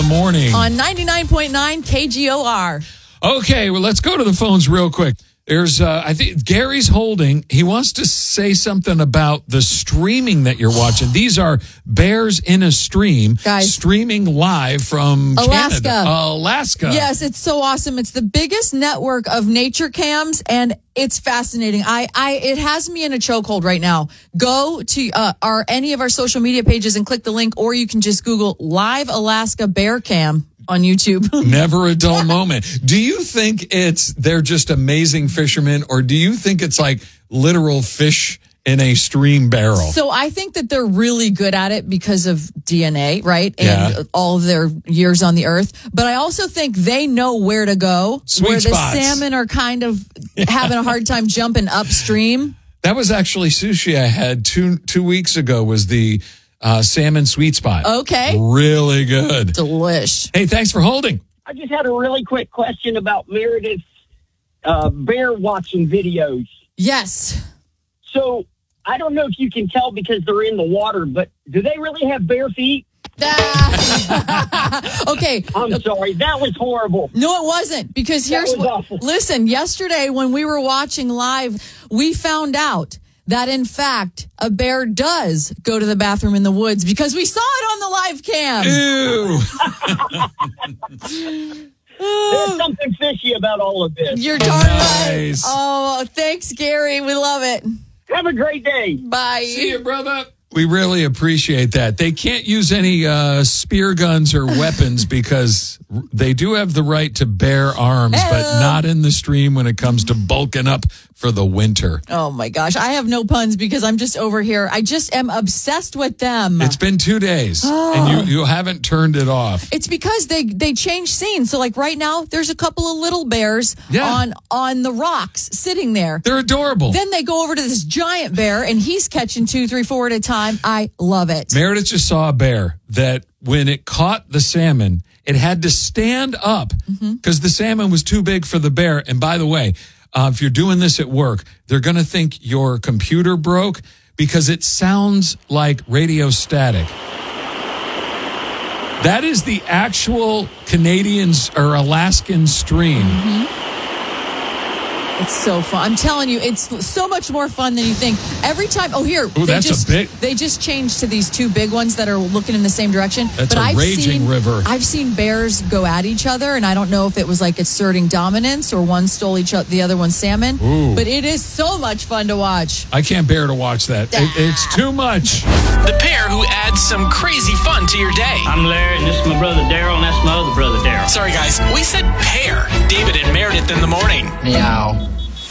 morning. On 99.9 KGOR. Okay, well, let's go to the phones real quick. There's, I think Gary's holding. He wants to say something about the streaming that you're watching. These are bears in a stream, guys, streaming live from Canada. Alaska. Yes, it's so awesome. It's the biggest network of nature cams, and it's fascinating. It has me in a chokehold right now. Go to any of our social media pages and click the link, or you can just Google Live Alaska Bear Cam on YouTube. Never a dull moment. Do you think they're just amazing fishermen, or do you think it's like literal fish in a stream barrel? So I think that they're really good at it because of DNA, right? And all of their years on the earth. But I also think they know where to go, Sweet where spots. the salmon are kind of having a hard time jumping upstream. That was actually sushi I had two weeks ago, was the salmon sweet spot. Okay. Really good. Delish. Hey, thanks for holding. I just had a really quick question about Meredith's bear watching videos. Yes. So I don't know if you can tell because they're in the water, but do they really have bare feet? Okay. I'm sorry. That was horrible. No, it wasn't, because here's awful. Listen, yesterday when we were watching live, we found out that, in fact, a bear does go to the bathroom in the woods because we saw it on the live cam. Ew. There's something fishy about all of this. You're darn right. Nice. Oh, thanks, Gary. We love it. Have a great day. Bye. See you, brother. We really appreciate that. They can't use any spear guns or weapons because they do have the right to bear arms, but not in the stream when it comes to bulking up for the winter. Oh, my gosh. I have no puns because I'm just over here. I just am obsessed with them. It's been 2 days, and you haven't turned it off. It's because they change scenes. So, like right now, there's a couple of little bears on the rocks sitting there. They're adorable. Then they go over to this giant bear, and he's catching 2, 3, 4 at a time. I love it. Meredith just saw a bear that when it caught the salmon, it had to stand up because the salmon was too big for the bear. And by the way, if you're doing this at work, they're going to think your computer broke because it sounds like radio static. That is the actual Canadian or Alaskan stream. It's so fun. I'm telling you, it's so much more fun than you think. Every time, they just changed to these 2 big ones that are looking in the same direction. That's a raging river. I've seen bears go at each other, and I don't know if it was like asserting dominance or one stole the other one's salmon. Ooh. But it is so much fun to watch. I can't bear to watch that. It's too much. The pair who adds some crazy fun to your day. I'm Larry, and this is my brother Daryl, and that's my other brother Daryl. Sorry, guys. We said pair. David and Meredith in the morning. Meow.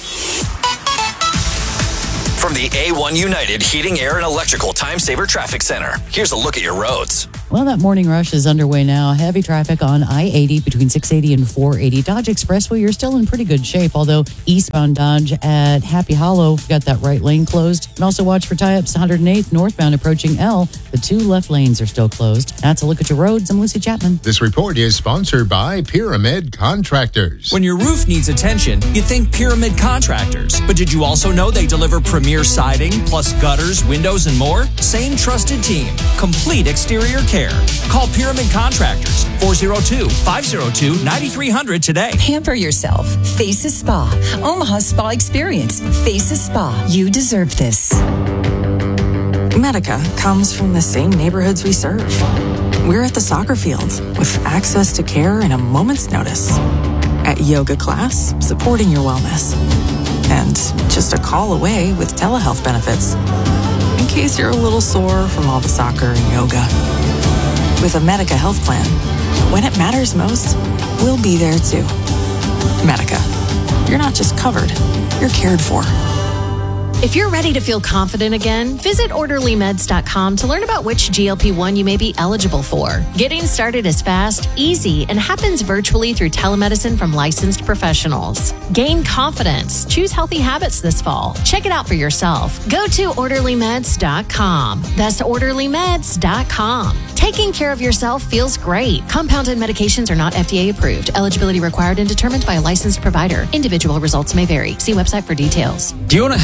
From the A1 United Heating, Air, and Electrical Time Saver Traffic Center, here's a look at your roads. Well, that morning rush is underway now. Heavy traffic on I-80 between 680 and 480. Dodge Expressway, you're still in pretty good shape, although eastbound Dodge at Happy Hollow, got that right lane closed. And also watch for tie-ups 108th northbound approaching L. The 2 left lanes are still closed. That's a look at your roads. I'm Lucy Chapman. This report is sponsored by Pyramid Contractors. When your roof needs attention, you think Pyramid Contractors. But did you also know they deliver premier siding, plus gutters, windows, and more? Same trusted team. Complete exterior care. Call Pyramid Contractors, 402-502-9300 today. Pamper yourself. Faces Spa. Omaha's spa experience. Faces Spa. You deserve this. Medica comes from the same neighborhoods we serve. We're at the soccer field with access to care in a moment's notice. At yoga class, supporting your wellness. And just a call away with telehealth benefits. In case you're a little sore from all the soccer and yoga. With a Medica health plan, when it matters most, we'll be there too. Medica. You're not just covered, you're cared for. If you're ready to feel confident again, visit OrderlyMeds.com to learn about which GLP-1 you may be eligible for. Getting started is fast, easy, and happens virtually through telemedicine from licensed professionals. Gain confidence. Choose healthy habits this fall. Check it out for yourself. Go to OrderlyMeds.com. That's OrderlyMeds.com. Taking care of yourself feels great. Compounded medications are not FDA approved. Eligibility required and determined by a licensed provider. Individual results may vary. See website for details. Do you own a house that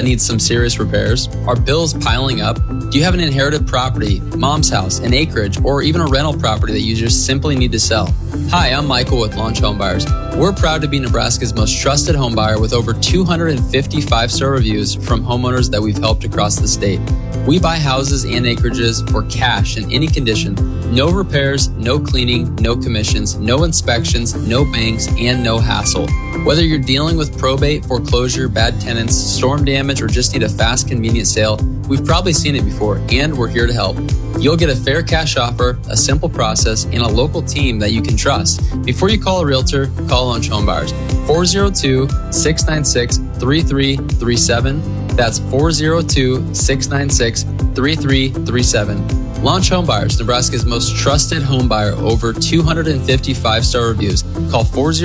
needs some serious repairs? Are bills piling up? Do you have an inherited property, mom's house, an acreage, or even a rental property that you just simply need to sell? Hi, I'm Michael with Launch Home Buyers. We're proud to be Nebraska's most trusted home buyer with over 250 five-star reviews from homeowners that we've helped across the state. We buy houses and acreages for cash in any condition. No repairs, no cleaning, no commissions, no inspections, no banks, and no hassle. Whether you're dealing with probate, foreclosure, bad tenants, storm damage, or just need a fast, convenient sale, we've probably seen it before, and we're here to help. You'll get a fair cash offer, a simple process, and a local team that you can trust. Before you call a realtor, call Launch Home Buyers. 402-696-3337. That's 402-696-3337. Launch Home Buyers, Nebraska's most trusted home buyer, over 250 five-star reviews. Call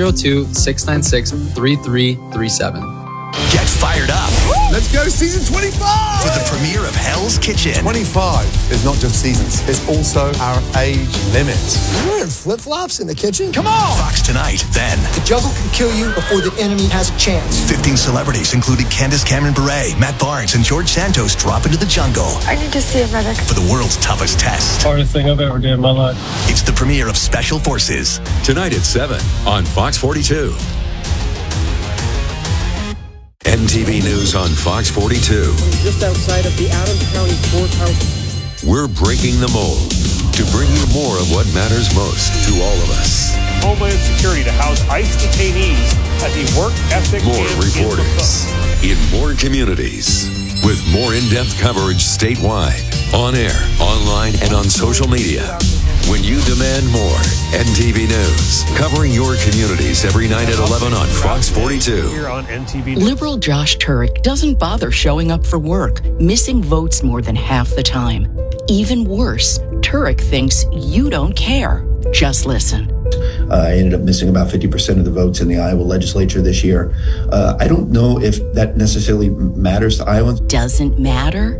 402-696-3337. Get fired up. Let's go season 25! For the premiere of Hell's Kitchen. 25 is not just seasons, it's also our age limit. You're wearing flip-flops in the kitchen? Come on! Fox tonight, then. The jungle can kill you before the enemy has a chance. 15 celebrities, including Candace Cameron Bure, Matt Barnes, and George Santos, drop into the jungle. I need to see it, Reddick. For the world's toughest test. Hardest thing I've ever done in my life. It's the premiere of Special Forces. Tonight at 7 on Fox 42. NTV News on Fox 42. Just outside of the Adams County Courthouse. We're breaking the mold to bring you more of what matters most to all of us. Homeland Security to house ICE detainees at the work ethic. More reporters in more communities with more in-depth coverage statewide, on air, online, and on social media. When you demand more, NTV News, covering your communities every night at 11 on Fox 42. Here on NTV. Liberal Josh Turek doesn't bother showing up for work, missing votes more than half the time. Even worse, Turek thinks you don't care. Just listen. I ended up missing about 50% of the votes in the Iowa legislature this year. I don't know if that necessarily matters to Iowans. Doesn't matter?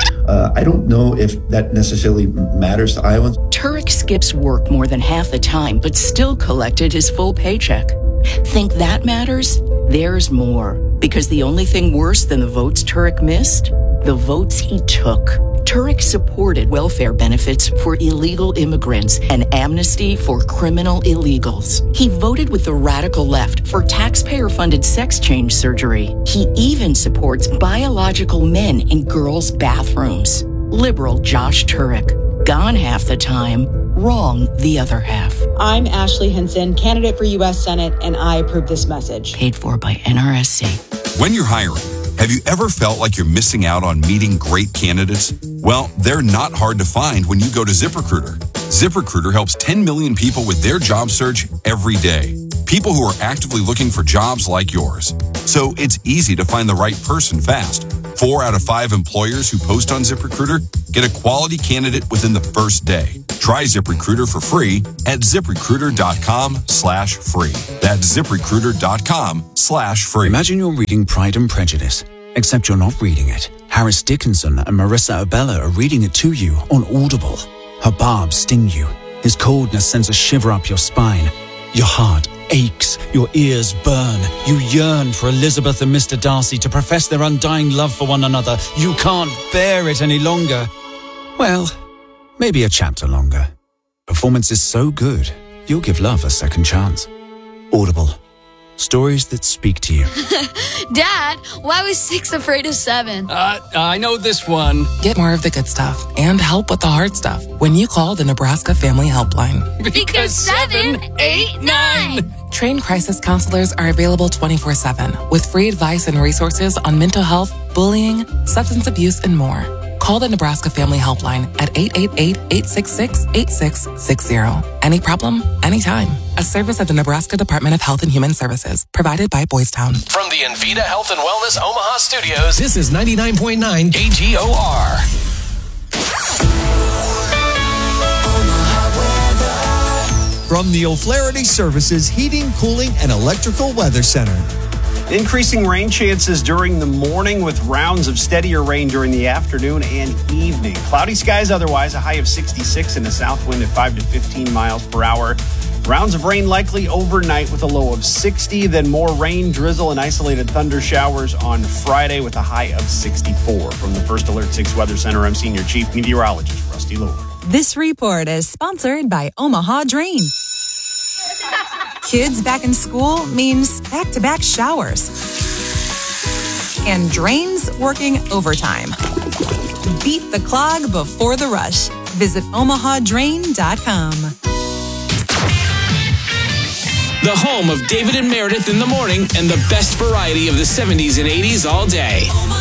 I don't know if that necessarily matters to Iowans. Turek skips work more than half the time, but still collected his full paycheck. Think that matters? There's more. Because the only thing worse than the votes Turek missed? The votes he took. Turek supported welfare benefits for illegal immigrants and amnesty for criminal illegals. He voted with the radical left for taxpayer-funded sex change surgery. He even supports biological men in girls' bathrooms. Liberal Josh Turek. Gone half the time, wrong the other half. I'm Ashley Hinson, candidate for U.S. Senate, and I approve this message. Paid for by NRSC. When you're hiring, have you ever felt like you're missing out on meeting great candidates? Well, they're not hard to find when you go to ZipRecruiter. ZipRecruiter helps 10 million people with their job search every day. People who are actively looking for jobs like yours. So it's easy to find the right person fast. 4 out of 5 employers who post on ZipRecruiter get a quality candidate within the first day. Try ZipRecruiter for free at ZipRecruiter.com/free. That's ZipRecruiter.com/free. Imagine you're reading Pride and Prejudice, except you're not reading it. Harris Dickinson and Marissa Abella are reading it to you on Audible. Her barbs sting you. His coldness sends a shiver up your spine. Your heart aches, your ears burn. You yearn for Elizabeth and Mr. Darcy to profess their undying love for one another. You can't bear it any longer. Well, maybe a chapter longer. Performance is so good, you'll give love a second chance. Audible. Stories that speak to you. Dad, why was 6 afraid of 7? I know this one. Get more of the good stuff and help with the hard stuff when you call the Nebraska Family Helpline. Because 7, 8, 9. Trained crisis counselors are available 24/7 with free advice and resources on mental health, bullying, substance abuse, and more. Call the Nebraska Family Helpline at 888-866-8660. Any problem, anytime. A service of the Nebraska Department of Health and Human Services, provided by Boys Town. From the Envita Health and Wellness Omaha Studios, this is 99.9 KGOR. From the O'Flaherty Services Heating, Cooling, and Electrical Weather Center. Increasing rain chances during the morning with rounds of steadier rain during the afternoon and evening. Cloudy skies otherwise, a high of 66 and a south wind at 5 to 15 miles per hour. Rounds of rain likely overnight with a low of 60. Then more rain, drizzle, and isolated thunder showers on Friday with a high of 64. From the First Alert 6 Weather Center, I'm Senior Chief Meteorologist Rusty Lord. This report is sponsored by Omaha Drain. Kids back in school means back-to-back showers. And drains working overtime. Beat the clog before the rush. Visit omahadrain.com. The home of David and Meredith in the morning and the best variety of the 70s and 80s all day.